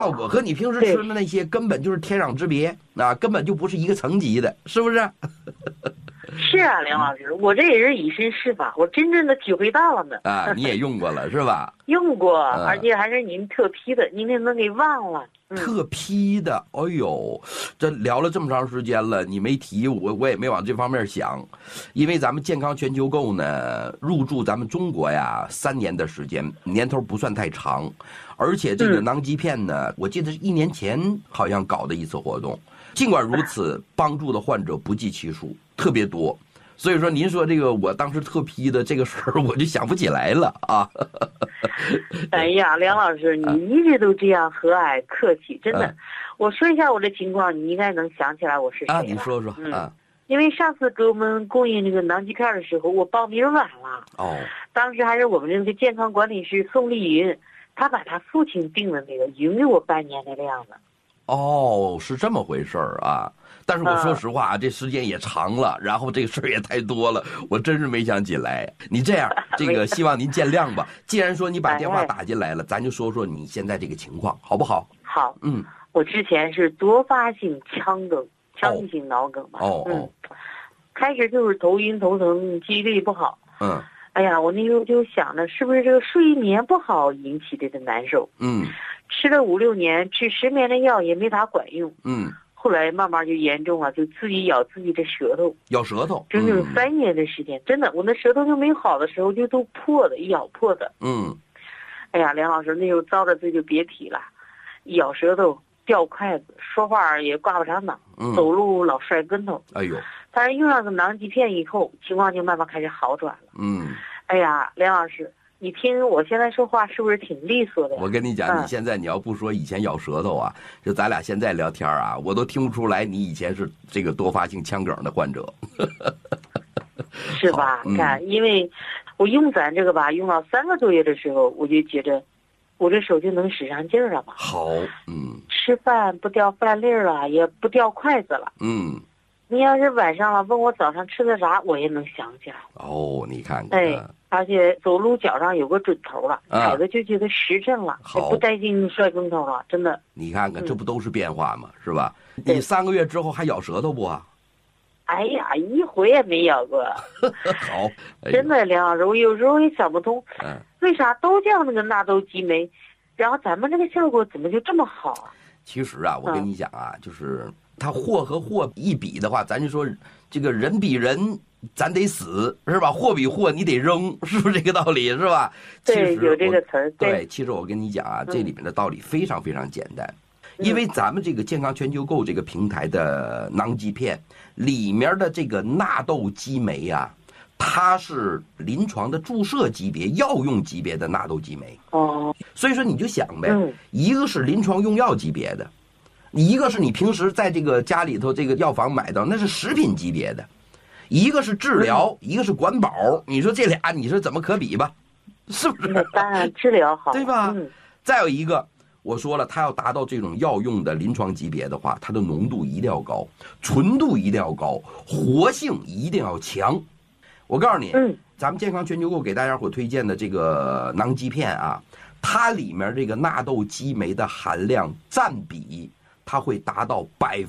效果和你平时吃的那些根本就是天壤之别啊，根本就不是一个层级的，是不是？ 是啊，梁老师，我这也是以身试法，我真正的体会到了呢。 啊，你也用过了是吧？ 用过，而且还是您特批的，您能给忘了。 特批的，哎呦，这聊了这么长时间了，你没提我也没往这方面想，因为咱们健康全球购呢入驻咱们中国呀3年的时间，年头不算太长，而且这个囊吉片呢，我记得是1年前好像搞的一次活动，尽管如此，帮助的患者不计其数，特别多。所以说，您说这个我当时特批的这个事儿，我就想不起来了啊。 哎呀，梁老师，你一直都这样和蔼客气，真的。我说一下我的情况，你应该能想起来我是谁啊。你说说啊。 因为上次给我们供应这个囊吉片的时候，我报名晚了。 哦。当时还是我们这个健康管理师宋丽云，他把他父亲订的那个，匀给我半年的量子。 哦，是这么回事儿啊。但是我说实话，这时间也长了，然后这个事儿也太多了，我真是没想起来。你这样，这个希望您见谅吧。既然说你把电话打进来了，咱就说说你现在这个情况，好不好？ 好。我之前是多发性腔隙性脑梗嘛。开始就是头晕头疼，记忆力不好。哎呀，我那时候就想着，是不是这个睡眠不好引起的难受？吃了5、6年，吃失眠的药也没咋管用。后来慢慢就严重了，就自己咬自己的舌头， 咬舌头， 整整3年的时间，真的，我那舌头就没好的时候就都破的，咬破的。哎呀，梁老师，那时候遭的罪就别提了，咬舌头、掉筷子，说话也挂不上脑，走路老摔跟头。 哎呦！ 但是用上个囊吉片以后，情况就慢慢开始好转了。哎呀，梁老师，你听我现在说话是不是挺利索的？ 我跟你讲，你现在你要不说以前咬舌头啊，就咱俩现在聊天啊，我都听不出来你以前是这个多发性腔梗的患者， 是吧？你看，因为我用咱这个吧，用到3个多月的时候，我就觉着我这手就能使上劲儿了吧。 好， 吃饭不掉饭粒儿了，也不掉筷子了。你要是晚上了问我早上吃的啥，我也能想起来。 哦，你看看。 哎，而且走路脚上有个准头了，踩着就觉得实诚了，也不担心摔跟头了，真的。 你看看，这不都是变化吗？是吧？你3个月之后还咬舌头不啊？ 哎呀，一回也没咬过。 好， 真的，梁老师，我有时候也想不通，为啥都叫那个纳豆激酶，然后咱们这个效果怎么就这么好啊？ 其实啊，我跟你讲啊，就是它货和货一比的话，咱就说这个人比人，咱得死，是吧？货比货你得扔，是不是这个道理？是吧？ 对，有这个词儿。 对，其实我跟你讲啊，这里面的道理非常非常简单，因为咱们这个健康全球购这个平台的囊吉片里面的这个纳豆激酶啊，它是临床的注射级别、药用级别的纳豆激酶。所以说你就想呗，一个是临床用药级别的，一个是你平时在这个家里头这个药房买到那是食品级别的，一个是治疗，一个是管饱。你说这俩，你说怎么可比吧？是不是？ 当然治疗好， 对吧？再有一个，我说了，它要达到这种药用的临床级别的话，它的浓度一定要高，纯度一定要高，活性一定要强。我告诉你，咱们健康全球购给大家伙推荐的这个囊吉片啊，它里面这个纳豆激酶的含量占比，它会达到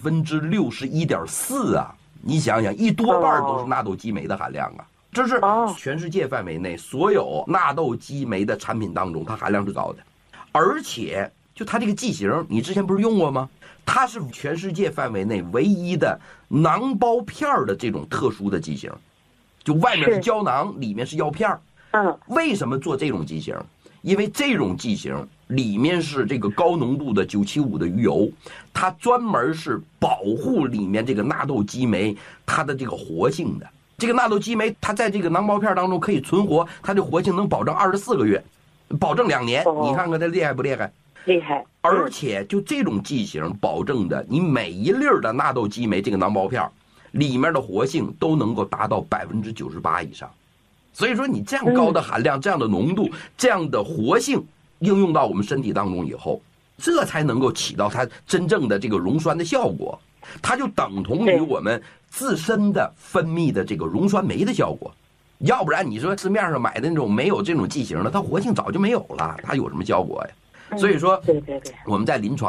61.4%啊！你想想，一多半都是纳豆激酶的含量啊！这是全世界范围内所有纳豆激酶的产品当中，它含量最高的。而且，就它这个剂型，你之前不是用过吗？它是全世界范围内唯一的囊包片的这种特殊的剂型。就外面是胶囊，里面是药片。为什么做这种剂型？因为这种剂型里面是这个高浓度的975的鱼油，它专门是保护里面这个纳豆激酶它的这个活性的。这个纳豆激酶它在这个囊包片当中可以存活，它的活性能保证24个月，保证2年。你看看它厉害不厉害？ 厉害。 而且就这种剂型保证的，你每一粒的纳豆激酶这个囊包片里面的活性都能够达到98%以上，所以说你这样高的含量、这样的浓度、这样的活性应用到我们身体当中以后，这才能够起到它真正的这个溶栓的效果，它就等同于我们自身的分泌的这个溶栓酶的效果。要不然你说市面上买的那种没有这种剂型的，它活性早就没有了，它有什么效果呀？所以说，我们在临床